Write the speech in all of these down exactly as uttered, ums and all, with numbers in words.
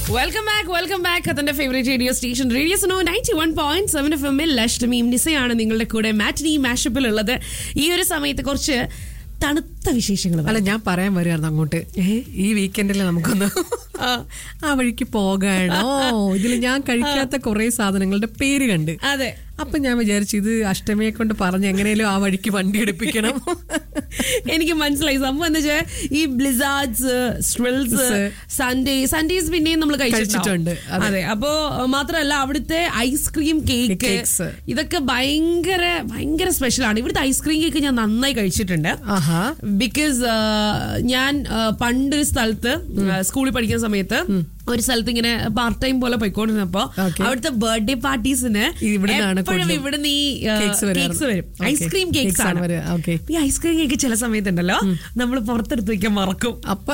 Welcome back welcome back അതിന്റെ favourite radio station radio Suno ninety one point seven F എമ്മിൽ ലക്ഷ്മിയും നിസയാണ് നിങ്ങളുടെ കൂടെ മാറ്റിനി മാഷപ്പിൽ ഉള്ളത്. ഈ ഒരു സമയത്ത് കുറച്ച് തണുത്ത വിശേഷങ്ങൾ. അല്ല, ഞാൻ പറയാൻ വരുമായിരുന്നു അങ്ങോട്ട്. ഈ വീക്കെൻഡിൽ നമുക്കൊന്ന് ആ വഴിക്ക് പോകണോ? ഇതിൽ ഞാൻ കഴിക്കാത്ത കുറെ സാധനങ്ങളുടെ പേര് കണ്ട്. അതെ, അപ്പൊ ഞാൻ വിചാരിച്ചു ഇത് അഷ്ടമിയെ കൊണ്ട് പറഞ്ഞ് എങ്ങനെയും ആ വഴിക്ക് വണ്ടി എടുപ്പിക്കണം. എനിക്ക് മനസ്സിലായി സംഭവം എന്താ വെച്ചാൽ ഈ ബ്ലിസാർഡ്സ്, സ്ട്രിൽസ്, സൺഡേ സൺഡേസ് പിന്നെയും നമ്മൾ കഴിച്ചിട്ടുണ്ട്. അതെ, അപ്പോ മാത്രമല്ല അവിടുത്തെ ഐസ്ക്രീം കേക്ക് ഇതൊക്കെ ഭയങ്കര ഭയങ്കര സ്പെഷ്യലാണ്. ഇവിടുത്തെ ഐസ്ക്രീം കേക്ക് ഞാൻ നന്നായി കഴിച്ചിട്ടുണ്ട്. ബിക്കോസ് ഞാൻ പണ്ടൊരു സ്ഥലത്ത് സ്കൂളിൽ പഠിക്കുന്ന സമയത്ത് ഒരു സ്ഥലത്ത് ഇങ്ങനെ പാർട്ട് ടൈം പോലെ പോയിക്കൊണ്ടിരുന്നപ്പോ അവിടുത്തെ ബർത്ത്ഡേ പാർട്ടീസിന് എപ്പോഴും ഇവിടുന്ന് ഈ കേക്ക്സ് വരും, ഐസ്ക്രീം കേക്ക്സ് ആണ്. ഈ ഐസ്ക്രീം കേക്ക് ചില സമയത്തുണ്ടല്ലോ നമ്മൾ പുറത്തെടുത്ത് വെക്കാൻ മറക്കും. അപ്പൊ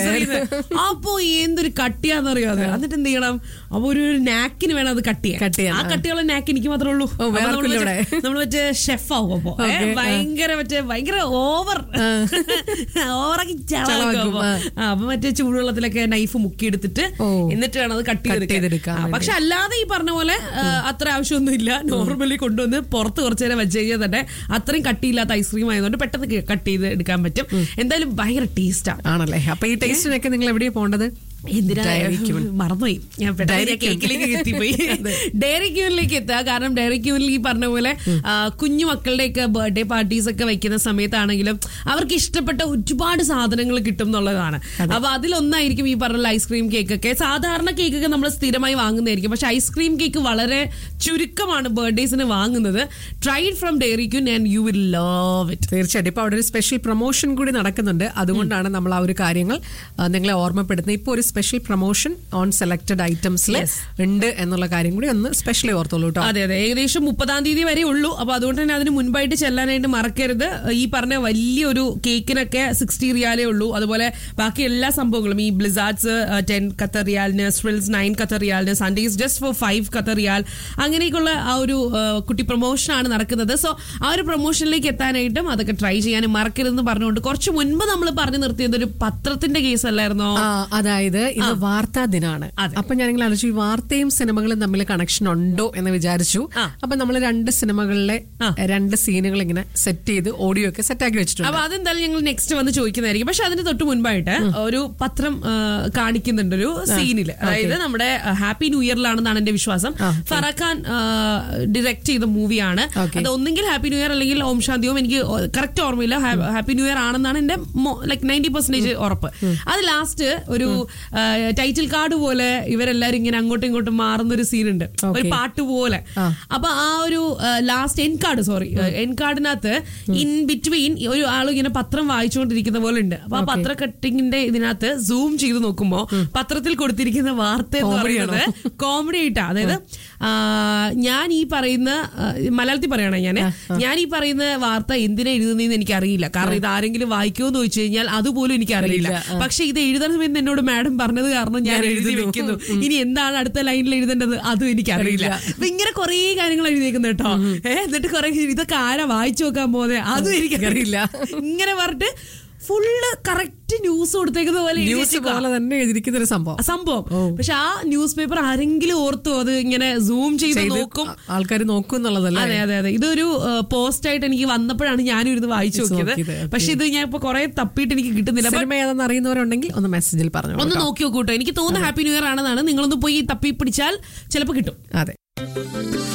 അപ്പൊ എന്തൊരു കട്ടിയാന്ന് അറിയാതെ എന്നിട്ട് എന്ത് ചെയ്യണം? അപ്പൊ ഒരു നാക്കിന് വേണം അത് കട്ട് ചെയ്യാൻ. ആ കട്ടിയുള്ള നാക്ക് എനിക്ക് മാത്രമേ ഉള്ളൂ. നമ്മൾ മറ്റേ ഷെഫ് ആവും. അപ്പൊ ഭയങ്കര മറ്റേ ഭയങ്കര ഓവർ ഓവറാക്കി ചളവാക്കും. അപ്പൊ മറ്റേ ചൂടുവെള്ളത്തിലൊക്കെ നൈഫ് മുക്കിയെടുത്തിട്ട് എന്നിട്ട് വേണം അത് കട്ട് ചെയ്തെടുക്കാൻ. പക്ഷെ അല്ലാതെ ഈ പറഞ്ഞ പോലെ അത്ര ആവശ്യമൊന്നും ഇല്ല. നോർമലി കൊണ്ടുവന്ന് പുറത്ത് കുറച്ചു നേരം വെച്ച് കഴിഞ്ഞാൽ തന്നെ അത്രയും കട്ടിയില്ലാത്ത ഐസ്ക്രീം ആയതുകൊണ്ട് പെട്ടെന്ന് കട്ട് ചെയ്ത് എടുക്കാൻ പറ്റും. എന്തായാലും ഭയങ്കര ടേസ്റ്റ് ആണല്ലേ. അപ്പൊ ഈ ടേസ്റ്റിനൊക്കെ നിങ്ങൾ എവിടെയാ പോകേണ്ടത്? മറന്നുപോയി, ഞാൻ കേക്കിലേക്ക് എത്തിപ്പോയി. ഡയറി ക്യൂനിലേക്ക് എത്തുക. കാരണം ഡയറി ക്യൂനിൽ ഈ പറഞ്ഞ പോലെ കുഞ്ഞു മക്കളുടെയൊക്കെ ബർത്ത്ഡേ പാർട്ടീസ് ഒക്കെ വെക്കുന്ന സമയത്താണെങ്കിലും അവർക്ക് ഇഷ്ടപ്പെട്ട ഒരുപാട് സാധനങ്ങൾ കിട്ടും എന്നുള്ളതാണ്. അപ്പൊ അതിലൊന്നായിരിക്കും ഈ പറഞ്ഞ ഐസ്ക്രീം കേക്കൊക്കെ. സാധാരണ കേക്കൊക്കെ നമ്മൾ സ്ഥിരമായി വാങ്ങുന്നതായിരിക്കും, പക്ഷെ ഐസ്ക്രീം കേക്ക് വളരെ ചുരുക്കമാണ് ബർത്ത്ഡേസിന് വാങ്ങുന്നത്. Try it from diary queen and you will love it. തീർച്ചയായിട്ടും ഇപ്പൊ അവിടെ ഒരു സ്പെഷ്യൽ പ്രൊമോഷൻ കൂടി നടക്കുന്നുണ്ട്. അതുകൊണ്ടാണ് നമ്മൾ ആ ഒരു കാര്യങ്ങൾ നിങ്ങളെ ഓർമ്മപ്പെടുത്തുന്നത്. ഇപ്പൊ ഒരു സ്പെഷ്യൽ പ്രൊമോഷൻ ഓൺ സെലക്ടഡ് ഐറ്റംസിൽ ഉണ്ട് എന്നുള്ള കാര്യം കൂടി ഒന്ന് സ്പെഷ്യലി ഓർത്തോളൂ കേട്ടോ. അതെ അതെ, ഏകദേശം മുപ്പതാം തീയതി വരെ ഉള്ളൂ. അപ്പൊ അതുകൊണ്ട് തന്നെ അതിന് മുൻപായിട്ട് ചെല്ലാനായിട്ട് മറക്കരുത്. ഈ പറഞ്ഞ വലിയൊരു കേക്കിനൊക്കെ സിക്സ്റ്റി റിയാലേ ഉള്ളൂ. അതുപോലെ ബാക്കി എല്ലാ സംഭവങ്ങളും ഈ Blizzards ten Qatar റിയാലിന്, സ്ട്രിൽസ് nine Qatar റിയാലിന്, Sundays just for five Qatar റിയാൽ, അങ്ങനെയൊക്കെയുള്ള ആ ഒരു കുട്ടി പ്രൊമോഷനാണ് നടക്കുന്നത്. സോ ആ ഒരു പ്രൊമോഷനിലേക്ക് എത്താനായിട്ടും അതൊക്കെ ട്രൈ ചെയ്യാനും മറക്കരുതെന്ന് പറഞ്ഞുകൊണ്ട് കുറച്ച് മുൻപ് നമ്മൾ പറഞ്ഞു നിർത്തിയത് ഒരു പത്രത്തിന്റെ കേസ് അല്ലായിരുന്നോ? അതായത് ഇത് വാർത്താ ദിനാണ്. അപ്പൊ ഞാനിങ്ങനെ ആലോചിച്ചു ഈ വാർത്തയും സിനിമകളും തമ്മിൽ കണക്ഷൻ ഉണ്ടോ എന്ന് വിചാരിച്ചു. അപ്പൊ നമ്മൾ രണ്ട് സിനിമകളിലെ രണ്ട് സീനുകൾ ഇങ്ങനെ സെറ്റ് ചെയ്ത് ഓഡിയോ ഒക്കെ സെറ്റ് ആക്കി വെച്ചിട്ടുണ്ട്. അപ്പൊ അതെന്തായാലും ഞങ്ങൾ നെക്സ്റ്റ് വന്ന് ചോദിക്കുന്നതായിരിക്കും. പക്ഷെ അതിന് തൊട്ട് മുൻപായിട്ട് ഒരു പത്രം കാണിക്കുന്നുണ്ട് ഒരു സീനിൽ. അതായത് നമ്മുടെ ഹാപ്പി ന്യൂ ഇയറിലാണെന്നാണ് എന്റെ വിശ്വാസം. ഫറാ ഖാൻ ഡയറക്ട് ചെയ്ത മൂവിയാണ് അത്. ഒന്നെങ്കിൽ ഹാപ്പി ന്യൂ ഇയർ അല്ലെങ്കിൽ ഓം ശാന്തിയും, എനിക്ക് കറക്റ്റ് ഓർമ്മയില്ല. ഹാപ്പി ന്യൂ ഇയർ ആണെന്നാണ് എന്റെ ലൈക് നയൻറ്റി പെർസെന്റേജ് ഉറപ്പ്. അത് ലാസ്റ്റ് ഒരു ടൈറ്റിൽ കാർഡ് പോലെ ഇവരെല്ലാരും ഇങ്ങനെ അങ്ങോട്ടും ഇങ്ങോട്ടും മാറുന്ന ഒരു സീനുണ്ട്, ഒരു പാട്ട് പോലെ. അപ്പൊ ആ ഒരു last N card sorry N കാർഡിനകത്ത് in between ഒരു ആൾ ഇങ്ങനെ പത്രം വായിച്ചുകൊണ്ടിരിക്കുന്ന പോലെ ഉണ്ട്. അപ്പൊ ആ പത്ര കട്ടിങ്ങിന്റെ ഇതിനകത്ത് സൂം ചെയ്ത് നോക്കുമ്പോ പത്രത്തിൽ കൊടുത്തിരിക്കുന്ന വാർത്ത എന്ന് പറയുന്നത് കോമഡി ആയിട്ടാ. അതായത് ഞാൻ ഈ പറയുന്ന മലയാളത്തിൽ പറയണേ ഞാൻ ഞാൻ ഈ പറയുന്ന വാർത്ത എന്തിനാ എഴുതുന്നതെന്ന് എനിക്ക് അറിയില്ല. കാരണം ഇത് ആരെങ്കിലും വായിക്കുമോ എന്ന് ചോദിച്ചു കഴിഞ്ഞാൽ അതുപോലും എനിക്ക് അറിയില്ല. പക്ഷെ ഇത് എഴുതുന്ന സമയത്ത് എന്നോട് മാഡം പറഞ്ഞത് കാരണം ഞാൻ എഴുതി വെക്കുന്നു. ഇനി എന്താണ് അടുത്ത ലൈനിൽ എഴുതേണ്ടത് അതും എനിക്ക് അറിയില്ല. അപ്പൊ ഇങ്ങനെ കുറെ കാര്യങ്ങൾ എഴുതിയേക്കുന്നു കേട്ടോ. ഏഹ് എന്നിട്ട് കുറെ ഇതൊക്കെ ആരാ വായിച്ചു നോക്കാൻ പോകുന്നത് അതും എനിക്കറിയില്ല. ഇങ്ങനെ പറഞ്ഞിട്ട് ഫുള്ള് കറക്റ്റ് ന്യൂസ് കൊടുത്തേക്കുന്ന പോലെ ന്യൂസ് പോലെ തന്നെ എഴുതിയിരിക്കുന്ന ഒരു സംഭവം സംഭവം പക്ഷെ ആ ന്യൂസ് പേപ്പർ ആരെങ്കിലും ഓർത്തു അത് ഇങ്ങനെ സൂം ചെയ്ത് നോക്കും, ആൾക്കാർ നോക്കും എന്നുള്ളതല്ല. അതെ അതെ അതെ, ഇതൊരു പോസ്റ്റ് ആയിട്ട് എനിക്ക് വന്നപ്പോഴാണ് ഞാനും ഇരുന്ന് വായിച്ചു നോക്കിയത്. പക്ഷെ ഇത് ഞാൻ ഇപ്പൊ കുറെ തപ്പിയിട്ട് എനിക്ക് കിട്ടുന്നില്ല. ഏതെന്ന് അറിയുന്നവരുണ്ടെങ്കിൽ ഒന്ന് മെസ്സേജിൽ പറഞ്ഞു ഒന്ന് നോക്കി നോക്കൂട്ടോ. എനിക്ക് തോന്നുന്നു ഹാപ്പി ന്യൂ ഇയർ ആണെന്നാണ്. നിങ്ങളൊന്ന് പോയി തപ്പി പിടിച്ചാൽ ചിലപ്പോൾ കിട്ടും. അതെ.